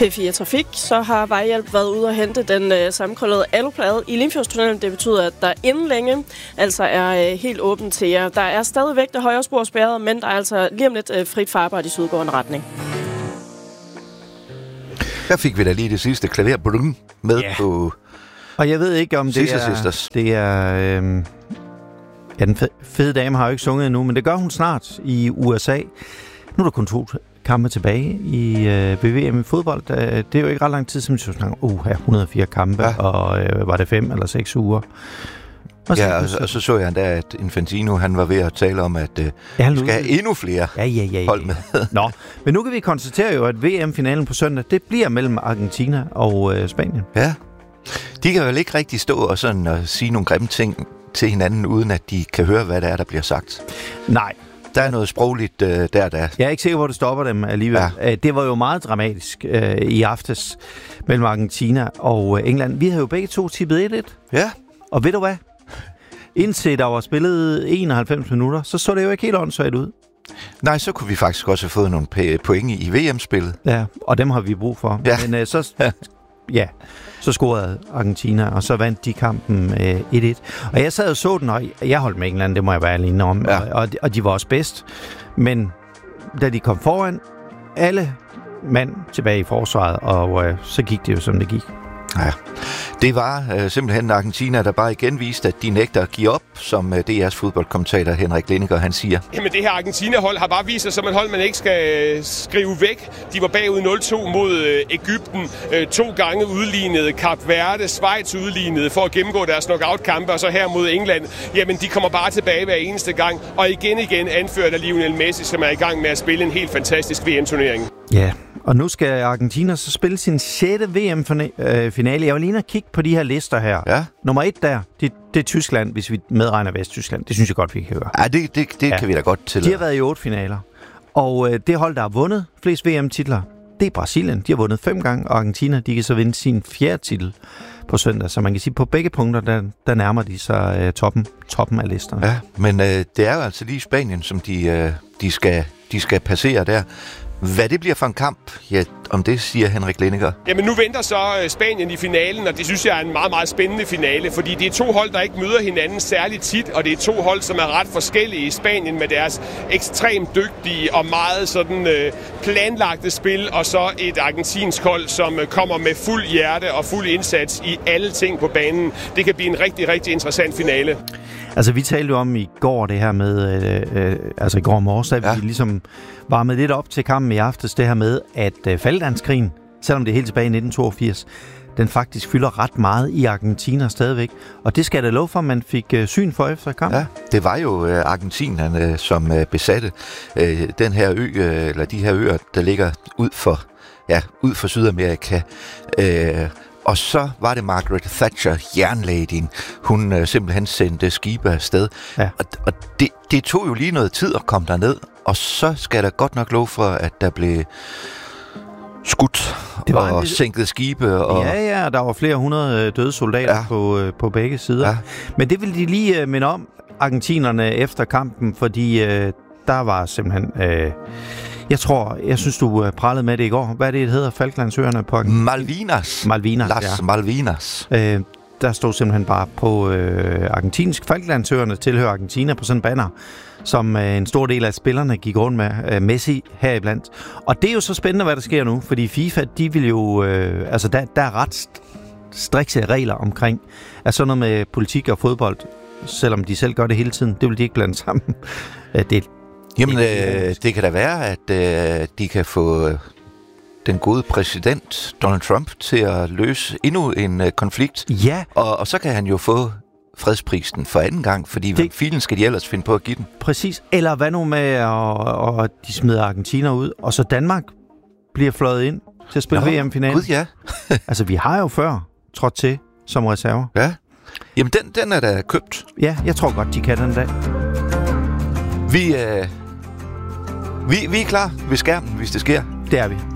P4 Trafik, så har Vejhjælp været ude og hente den sammenkrøllede aluplade i Limfjordstunnelen. Det betyder, at der inden længe altså er helt åbent til jer. Der er stadigvæk det højre spor spærret, men der er altså lige om lidt frit farbart i sydgående retning. Der fik vi da lige det sidste klaver med på. Og jeg ved ikke, om det er den fede dame har jo ikke sunget endnu, men det gør hun snart i USA. Nu er der kun 2 kampe tilbage i VM i fodbold. Det er jo ikke ret lang tid, som vi snakker 104 kampe, og var det 5 eller 6 uger. Og så jeg endda, at Infantino han var ved at tale om, at vi skal have endnu flere hold med. Nå, men nu kan vi konstatere jo, at VM-finalen på søndag, det bliver mellem Argentina og Spanien. Ja, de kan vel ikke rigtig stå og sådan og sige nogle grimme ting til hinanden, uden at de kan høre, hvad det er, der bliver sagt. Nej. Der er noget sprogligt der. Jeg er ikke sikker, hvor det stopper dem alligevel. Ja. Det var jo meget dramatisk i aftes mellem Argentina og England. Vi havde jo begge to tippet 1-1. Ja. Og ved du hvad? Indtil der var spillet 91 minutter, så det jo ikke helt åndssvagt ud. Nej, så kunne vi faktisk også have fået nogle point i VM-spillet. Ja, og dem har vi brug for. Ja. Men så scorede Argentina, og så vandt de kampen 1-1. Og jeg sad og så den, og jeg holdt med England, det må jeg være alene om. Ja. Og de var også bedst. Men da de kom foran, alle mand tilbage i forsvaret, og så gik det jo, som det gik. Ja, det var simpelthen Argentina, der bare igen viste, at de nægter at give op, som DR's fodboldkommentator Henrik Lindiger, han siger. Jamen det her Argentina-hold har bare vist sig som et hold, man ikke skal skrive væk. De var bagud 0-2 mod Egypten, 2 gange udlignede Kap Verde, Schweiz udlignede for at gennemgå deres knockout-kampe, og så her mod England. Jamen de kommer bare tilbage hver eneste gang, og igen anført af Lionel Messi, som er i gang med at spille en helt fantastisk VM-turnering. Ja, og nu skal Argentina så spille sin 6. VM-finale. Jeg vil lige kigge på de her lister her. Ja. Nummer 1 der, det er Tyskland, hvis vi medregner Vesttyskland. Det synes jeg godt, vi kan høre. Ja, det kan vi da godt til. De har været i 8 finaler. Og det hold, der har vundet flest VM-titler, det er Brasilien. De har vundet 5 gange, og Argentina, de kan så vinde sin 4. titel på søndag. Så man kan sige, på begge punkter, der nærmer de sig toppen af listerne. Ja, men det er jo altså lige Spanien, som de skal passere der. Hvad det bliver for en kamp, ja, om det siger Henrik Lindiger. Jamen nu venter så Spanien i finalen, og det synes jeg er en meget, meget spændende finale, fordi det er 2 hold, der ikke møder hinanden særligt tit, og det er 2 hold, som er ret forskellige i Spanien med deres ekstremt dygtige og meget sådan planlagte spil, og så et argentinsk hold, som kommer med fuld hjerte og fuld indsats i alle ting på banen. Det kan blive en rigtig, rigtig interessant finale. Altså, vi talte jo om i går det her med, i går morges, da vi ligesom varmede lidt op til kampen i aftes, det her med, at Falklandskrigen, selvom det er helt tilbage i 1982, den faktisk fylder ret meget i Argentina stadigvæk. Og det skal jeg da love for, at man fik syn for efter kampen. Ja, det var jo argentinerne, som besatte den her ø, eller de her øer, der ligger ud for Sydamerika. Og så var det Margaret Thatcher, jernladyen. Hun simpelthen sendte skibe afsted. Ja. Og det tog jo lige noget tid at komme derned. Og så skal der godt nok lov for, at der blev skudt og sænket skibe. Og ja, der var flere 100 døde soldater på begge sider. Ja. Men det vil de lige minde om, argentinerne, efter kampen, fordi der var simpelthen... Jeg synes, du prallede med det i går. Hvad er det hedder? Falklandsøerne på Malvinas. Malvinas. Der stod simpelthen bare på argentinsk. Falklandsøerne tilhører Argentina på sådan en banner, som en stor del af spillerne gik rundt med. Messi heriblandt. Og det er jo så spændende, hvad der sker nu, fordi FIFA, de vil jo... der er ret strikse regler omkring sådan noget med politik og fodbold, selvom de selv gør det hele tiden. Det vil de ikke blande sammen. Jamen, det kan da være, at de kan få den gode præsident Donald Trump til at løse endnu en konflikt. Ja. Og så kan han jo få fredsprisen for anden gang, fordi hvad filen skal de ellers finde på at give den? Præcis. Eller hvad nu med, at de smider Argentina ud, og så Danmark bliver fløjet ind til at spille VM-finalen? Gud, ja. Altså, vi har jo før trådt til som reserve. Ja. Jamen, den er da købt. Ja, jeg tror godt, de kan den dag. Vi er klar ved skærmen, hvis det sker. Det er vi.